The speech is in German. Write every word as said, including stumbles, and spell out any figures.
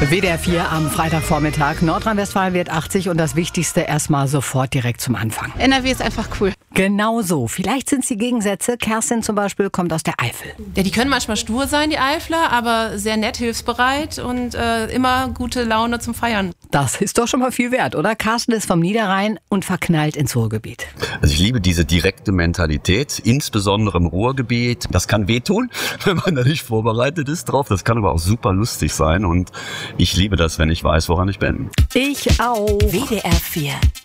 W D R vier am Freitagvormittag. Nordrhein-Westfalen wird achtzig und das Wichtigste erstmal sofort direkt zum Anfang. N R W ist einfach cool. Genau so. Vielleicht sind es die Gegensätze. Kerstin zum Beispiel kommt aus der Eifel. Ja, die können manchmal stur sein, die Eifler, aber sehr nett, hilfsbereit und äh, immer gute Laune zum Feiern. Das ist doch schon mal viel wert, oder? Carsten ist vom Niederrhein und verknallt ins Ruhrgebiet. Also ich liebe diese direkte Mentalität, insbesondere im Ruhrgebiet. Das kann wehtun, wenn man da nicht vorbereitet ist drauf. Das kann aber auch super lustig sein und ich liebe das, wenn ich weiß, woran ich bin. Ich auch. W D R vier